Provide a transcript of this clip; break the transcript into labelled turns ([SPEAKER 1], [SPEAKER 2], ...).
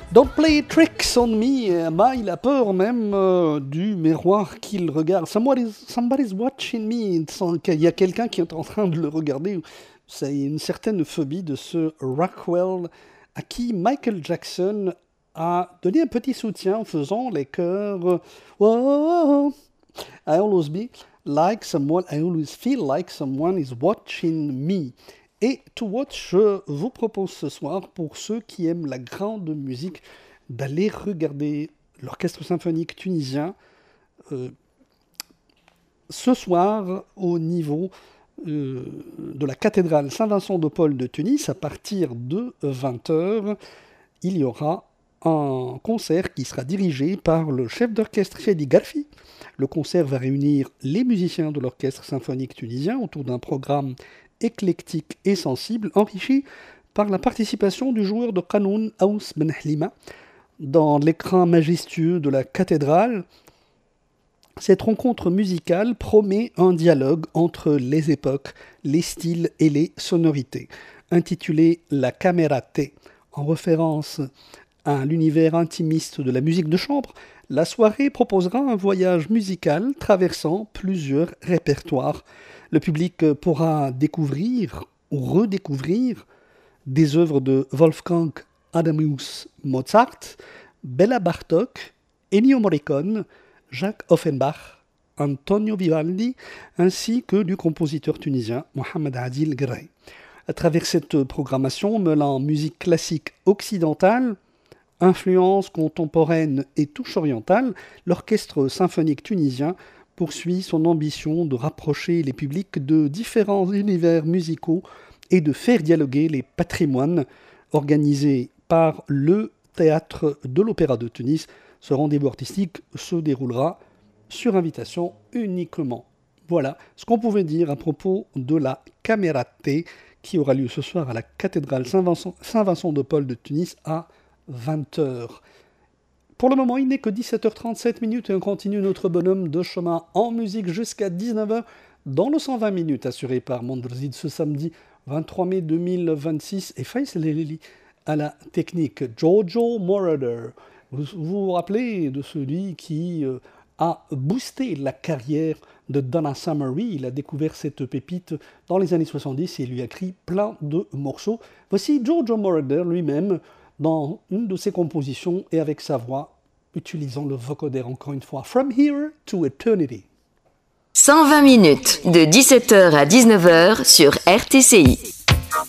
[SPEAKER 1] Don't play tricks on me. Ma, il a peur même du miroir qu'il regarde. Somebody's watching me. Il y a quelqu'un qui est en train de le regarder. C'est une certaine phobie de ce Rockwell à qui Michael Jackson a donné un petit soutien en faisant les chœurs. Whoa, I always feel like someone is watching me. Et To Watch, je vous propose ce soir, pour ceux qui aiment la grande musique, d'aller regarder l'Orchestre symphonique tunisien ce soir au niveau de la cathédrale Saint-Vincent de Paul de Tunis. À partir de 20h, il y aura un concert qui sera dirigé par le chef d'orchestre Chedi Garfi. Le concert va réunir les musiciens de l'Orchestre symphonique tunisien autour d'un programme éclectique et sensible, enrichi par la participation du joueur de qanoun Aous Ben Hlima. Dans l'écran majestueux de la cathédrale, cette rencontre musicale promet un dialogue entre les époques, les styles et les sonorités. Intitulée La Camera T, en référence à l'univers intimiste de la musique de chambre, la soirée proposera un voyage musical traversant plusieurs répertoires. Le public pourra découvrir ou redécouvrir des œuvres de Wolfgang Amadeus Mozart, Béla Bartók, Ennio Morricone, Jacques Offenbach, Antonio Vivaldi, ainsi que du compositeur tunisien Mohamed Adil Grey. À travers cette programmation mêlant musique classique occidentale, influence contemporaine et touche orientale, l'Orchestre symphonique tunisien poursuit son ambition de rapprocher les publics de différents univers musicaux et de faire dialoguer les patrimoines. Organisé par le Théâtre de l'Opéra de Tunis, ce rendez-vous artistique se déroulera sur invitation uniquement. Voilà ce qu'on pouvait dire à propos de la Camera T qui aura lieu ce soir à la cathédrale Saint-Vincent de Paul de Tunis à 20h. Pour le moment, il n'est que 17h37 et on continue notre bonhomme de chemin en musique jusqu'à 19h dans le 120 minutes assuré par Mondrzid ce samedi 23 mai 2026 et Faisal Elili à la technique. Giorgio Moroder, vous vous rappelez de celui qui a boosté la carrière de Donna Summer. Il a découvert cette pépite dans les années 70 et lui a écrit plein de morceaux. Voici Giorgio Moroder lui-même dans une de ses compositions et avec sa voix, utilisant le vocodeur encore une fois. From Here to Eternity.
[SPEAKER 2] 120 minutes de 17h à 19h sur RTCI.